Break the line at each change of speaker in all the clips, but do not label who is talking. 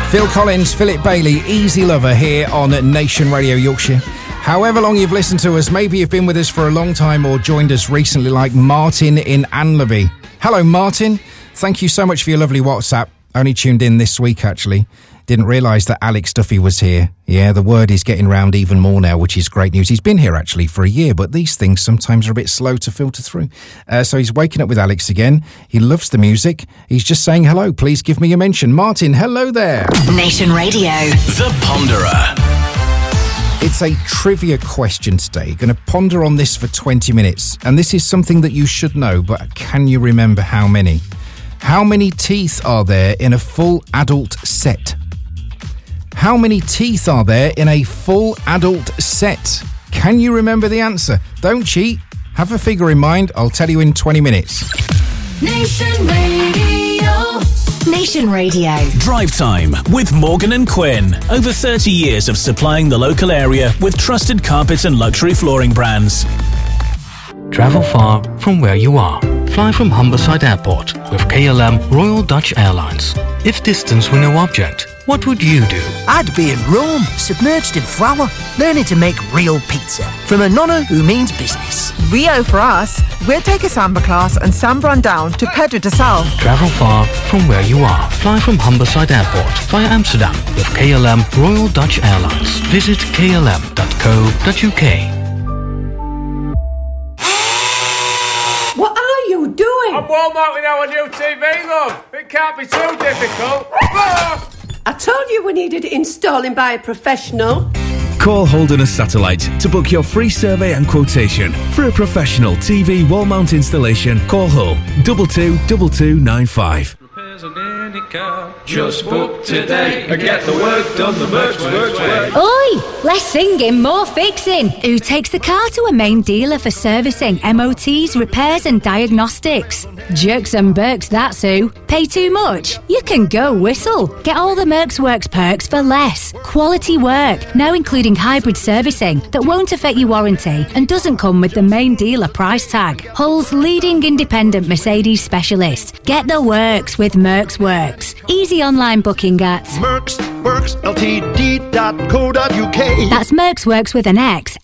Phil Collins, Philip Bailey, Easy Lover here on Nation Radio Yorkshire. However long you've listened to us, maybe you've been with us for a long time or joined us recently like Martin in Anlaby. Hello Martin, thank you so much for your lovely WhatsApp. Only tuned in this week actually. Didn't realise that Alex Duffy was here. Yeah, the word is getting round even more now, which is great news. He's been here actually for a year, but these things sometimes are a bit slow to filter through. So he's waking up with Alex again. He loves the music. He's just saying hello. Please give me a mention. Martin, hello there.
Nation Radio.
The Ponderer.
It's a trivia question today. Going to ponder on this for 20 minutes. And this is something that you should know, but can you remember how many? How many teeth are there in a full adult set? How many teeth are there in a full adult set? Can you remember the answer? Don't cheat. Have a figure in mind. I'll tell you in 20 minutes.
Nation Radio. Nation Radio.
Drive Time with Morgan and Quinn. Over 30 years of supplying the local area with trusted carpet and luxury flooring brands.
Travel far from where you are. Fly from Humberside Airport with KLM Royal Dutch Airlines. If distance were no object, what would you do?
I'd be in Rome, submerged in flour, learning to make real pizza from a nonna who means business.
Rio for us. We'll take a samba class and samba down to Pedro de Sal.
Travel far from where you are. Fly from Humberside Airport via Amsterdam with KLM Royal Dutch Airlines. Visit klm.co.uk.
What are you doing?
I'm Walmarting our new TV, love. It can't be too difficult.
I told you we needed it installing by a professional.
Call Holderness Satellite to book your free survey and quotation. For a professional TV wall mount installation, call Hull 222295.
Just book today and get the work done the Mercs way.
Oi! Less singing, more fixing. Who takes the car to a main dealer for servicing, MOTs, repairs and diagnostics? Jerks and Berks, that's who. Pay too much? You can go whistle. Get all the Mercs Works perks for less. Quality work, now including hybrid servicing that won't affect your warranty and doesn't come with the main dealer price tag. Hull's leading independent Mercedes specialist. Get the works with Mercs Works. Easy online booking at
mercsworksltd.co.uk.
That's Mercs Works with an X,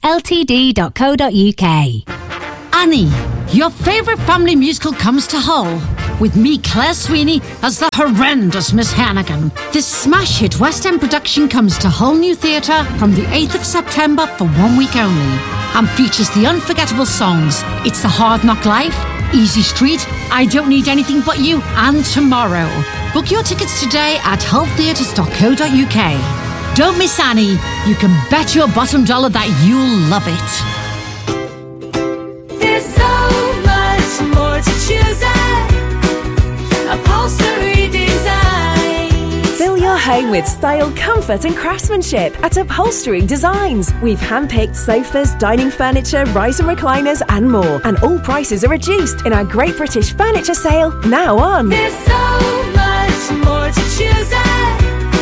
ltd.co.uk.
Annie, your favourite family musical comes to Hull, with me, Claire Sweeney, as the horrendous Miss Hannigan. This smash hit West End production comes to Hull New Theatre from the 8th of September for 1 week only, and features the unforgettable songs It's the Hard Knock Life, Easy Street, I Don't Need Anything But You, and Tomorrow. Book your tickets today at hulltheatres.co.uk. Don't miss Annie. You can bet your bottom dollar that you'll love it.
There's so much more to choose at Upholstery Design.
Fill your home with style, comfort and craftsmanship at Upholstery Designs. We've hand-picked sofas, dining furniture, rise and recliners and more. And all prices are reduced in our Great British Furniture Sale now on.
There's so much more to choose at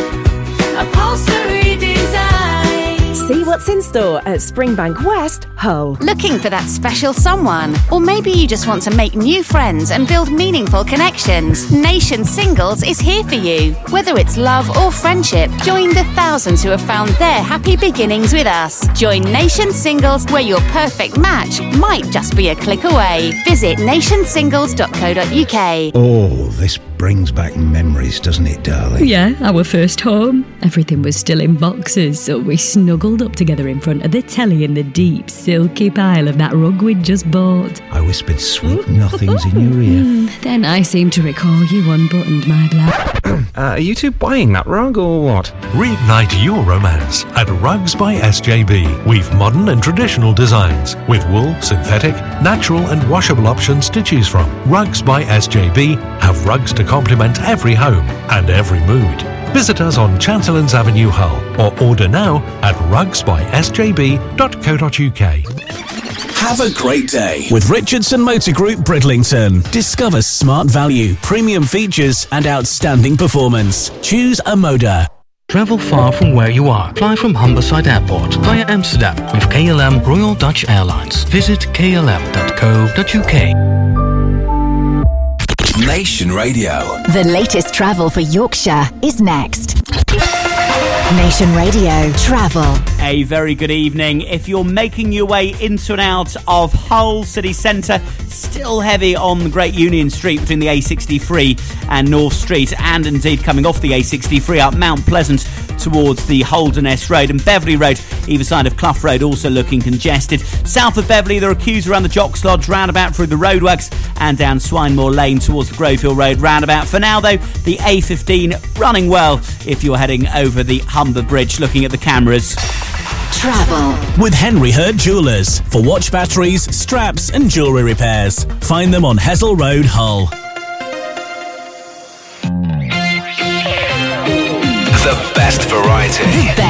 Upholstery Design.
See what's in store at Springbank West, Hull.
Looking for that special someone? Or maybe you just want to make new friends and build meaningful connections. Nation Singles is here for you. Whether it's love or friendship, join the thousands who have found their happy beginnings with us. Join Nation Singles, where your perfect match might just be a click away. Visit nationsingles.co.uk.
Oh, this brings back memories, doesn't it, darling?
Yeah, our first home. Everything was still in boxes, so we snuggled up together in front of the telly in the deep, silky pile of that rug we'd just bought.
I whispered sweet nothings in your ear.
Then I seem to recall you unbuttoned my blouse.
Are you two buying that rug or what?
Reignite your romance at Rugs by SJB. We've modern and traditional designs with wool, synthetic, natural and washable options to choose from. Rugs by SJB have rugs to complement every home and every mood. Visit us on Chancellors Avenue, Hull, or order now at rugsbysjb.co.uk.
Have a great day with Richardson Motor Group Bridlington. Discover smart value, premium features and outstanding performance. Choose a Moda.
Travel far from where you are. Fly from Humberside Airport via Amsterdam with KLM Royal Dutch Airlines. Visit klm.co.uk.
Nation Radio.
The latest travel for Yorkshire is next.
Nation Radio Travel.
A very good evening. If you're making your way into and out of Hull city centre, still heavy on the Great Union Street between the A63 and North Street, and indeed coming off the A63 up Mount Pleasant towards the Holderness Road, and Beverley Road, either side of Clough Road, also looking congested. South of Beverley, there are queues around the Jocks Lodge roundabout through the roadworks and down Swinemore Lane towards the Grove Hill Road roundabout. For now, though, the A15 running well if you're heading over the Humber Bridge, looking at the cameras.
Travel
with Henry Hurd Jewellers for watch batteries, straps and jewellery repairs. Find them on Hessel Road, Hull.
The best variety.